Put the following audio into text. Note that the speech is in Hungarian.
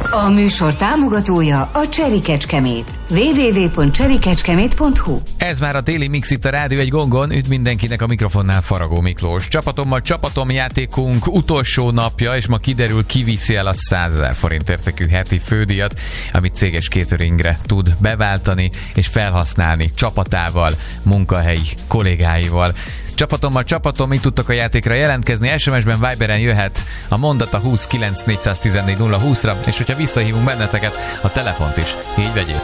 A műsor támogatója a Cseri Kecskemét. www.cserikecskemét.hu. Ez már a téli mix itt a Rádió egy gongon. Üdv mindenkinek, a mikrofonnál Faragó Miklós. Csapatom játékunk utolsó napja, és ma kiderül, ki viszi el a 100 000 forint értékű heti fődíjat, amit céges cateringre tud beváltani és felhasználni csapatával, munkahelyi kollégáival. Csapatom, így tudtok a játékra jelentkezni. SMS-ben, Viberen jöhet a mondata 29 414 020-ra, és hogyha visszahívunk benneteket, a telefont is így vegyél.